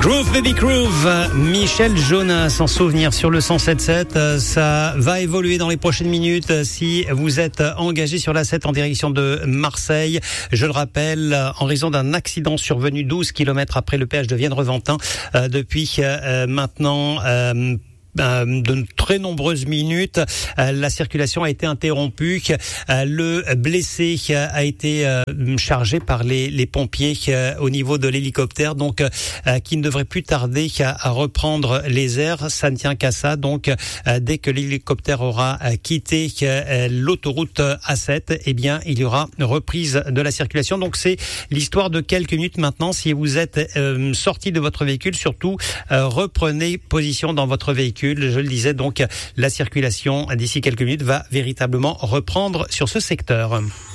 Groove Baby Groove, Michel Jonas en souvenir sur le 107.7. Ça va évoluer dans les prochaines minutes si vous êtes engagé sur la 7 en direction de Marseille. Je le rappelle, en raison d'un accident survenu 12 km après le péage de Vienne-Reventin, depuis maintenant de très nombreuses minutes, la circulation a été interrompue. Le blessé a été chargé par les pompiers au niveau de l'hélicoptère, donc qui ne devrait plus tarder à reprendre les airs. Ça ne tient qu'à ça. Donc dès que l'hélicoptère aura quitté l'autoroute A7, eh bien il y aura reprise de la circulation. Donc c'est l'histoire de quelques minutes maintenant. Si vous êtes sorti de votre véhicule, surtout reprenez position dans votre véhicule. Je le disais, donc la circulation d'ici quelques minutes va véritablement reprendre sur ce secteur.